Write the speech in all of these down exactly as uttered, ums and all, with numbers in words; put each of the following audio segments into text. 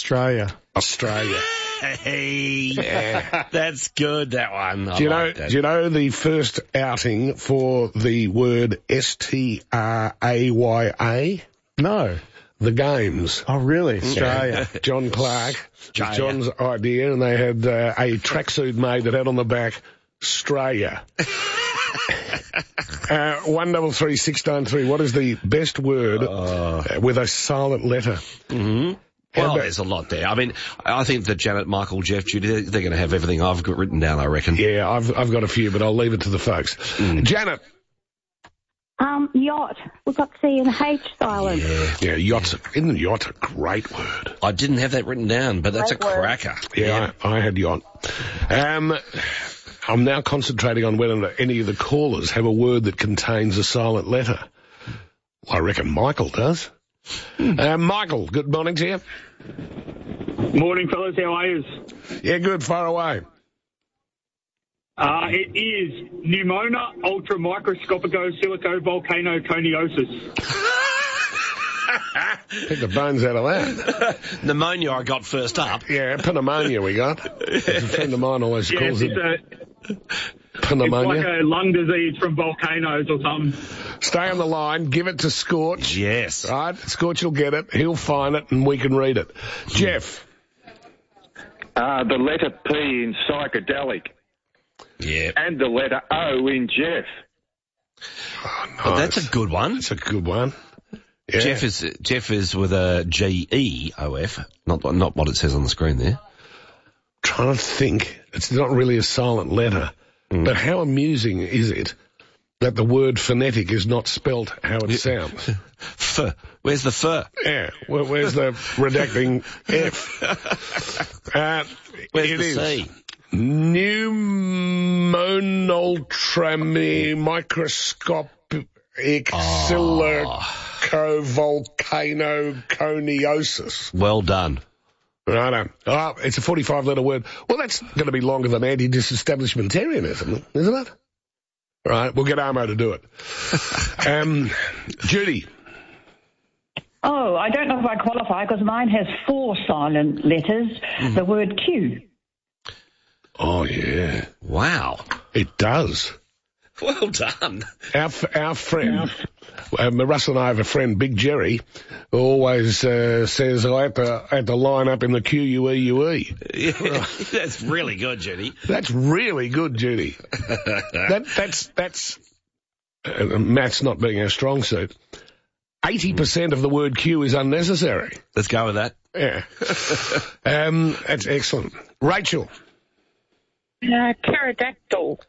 Australia. Australia. Hey, Yeah. that's good, that one. I Do you know, like that. do you know the first outing for the word S T R A Y A? No. The Games. Oh, really? Australia. John Clark. It was Australia. John's idea, and they had uh, a tracksuit made that had on the back, Australia. uh, one double three six nine three. What is the best word Oh. uh, with a silent letter? Mm-hmm. How Well, about- there's a lot there. I mean, I think that Janet, Michael, Jeff, Judy, they're, they're going to have everything I've got written down, I reckon. Yeah, I've I've got a few, but I'll leave it to the folks. Mm. Janet. Um, yacht. We've got C and H silent. Yeah. Yeah, yacht's isn't yacht a great word? I didn't have that written down, but that's Great a word. cracker. Yeah, I, I had yacht. Um, I'm now concentrating on whether any of the callers have a word that contains a silent letter. Well, I reckon Michael does. Uh, Michael, good morning to you. Morning, fellas. How are you? Yeah, good, far away. Uh, it is pneumona ultramicroscopico silico volcano coniosis. Pick the bones out of that. Pneumonia I got first up. Yeah, pneumonia we got. A friend of mine always Yes, calls it's, it a, it's pneumonia. like a lung disease from volcanoes or something. Stay on the line, give it to Scorch. Yes. Right, Scorch will get it, he'll find it, and we can read it. Jeff. Uh, the letter P in psychedelic Yeah. and the letter O in Jeff. Oh, nice. But that's a good one. That's a good one. Yeah. Jeff is Jeff is with a G E O F, not not what it says on the screen there. Trying to think. It's not really a silent letter. Mm. But how amusing is it that the word phonetic is not spelt how it sounds? F. Where's the F? Yeah. Where, where's the redacting F? Uh, Where's it the is C? Pneumonultrami microscopic silicovolcanoconiosis. Well done. Righto. Oh, it's a forty-five letter word. Well, that's going to be longer than anti-disestablishmentarianism, isn't it? Right, we'll get Armo to do it. um, Judy. Oh, I don't know if I qualify because mine has four silent letters, the word Q. Oh, yeah. Wow. It does. Well done. Our, f- our friend, um, Russell and I have a friend, Big Jerry, who always uh, says, I had to, I had to line up in the Q U E U E. Yeah, that's really good, Judy. That's really good, Judy. that, that's, that's, uh, maths not being our strong suit. eighty percent of the word Q is unnecessary. Let's go with that. Yeah. um, that's excellent. Rachel. Uh, pterodactyl.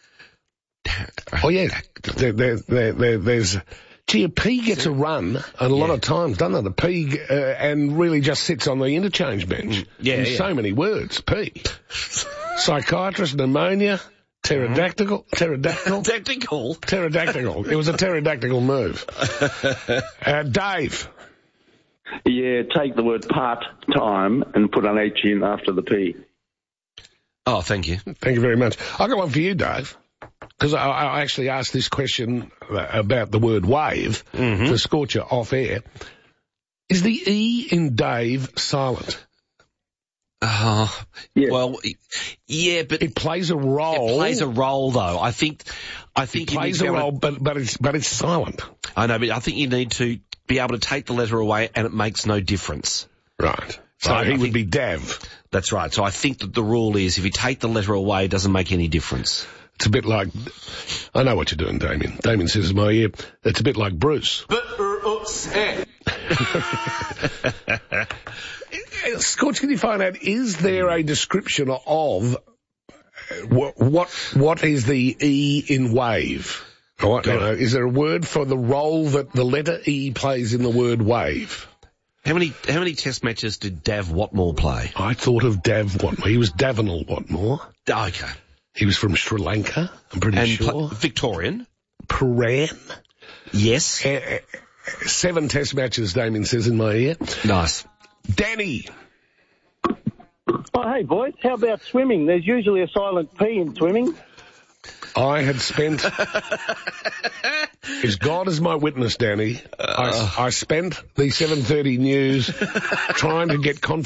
Oh, yeah. There, there, there, there, there's... Gee, a P gets a run a lot Yeah. of times, doesn't it? A P uh, and really just sits on the interchange bench. Yeah, in yeah. so many words. P. Psychiatrist, pneumonia, pterodactyl, pterodactyl, Technical. pterodactyl. It was a pterodactyl move. Uh, Dave. Yeah, take the word part-time and put an H in after the P. Oh, thank you. Thank you very much. I got one for you, Dave. Because I, I actually asked this question about the word wave Mm-hmm. for Scorcher off air. Is the E in Dave silent? Oh, Yeah. well, yeah, but It plays a role. it plays a role, though. I think, I think It you need plays to a be able role, but but it's but it's silent. to- I know, but I think you need to be able to take the letter away, and it makes no difference. Right. So Right, he I would think- be Dav. That's right. So I think that the rule is if you take the letter away, it doesn't make any difference. It's a bit like, I know what you're doing, Damien. Damien says in my ear, it's a bit like Bruce. Scorch, can you find out, is there a description of what what, what is the E in wave? Or what, you know, is there a word for the role that the letter E plays in the word wave? How many how many test matches did Dav Watmore play? I thought of Dav Watmore. He was Davinal Watmore. Okay. He was from Sri Lanka, I'm pretty And sure. pla- Victorian? Paran. Yes. Uh, uh, seven test matches, Damien says in my ear. Nice. Danny. Oh, hey, boys, how about swimming? There's usually a silent P in swimming. I had spent, as God is my witness, Danny, I, I spent the seven thirty news trying to get confidence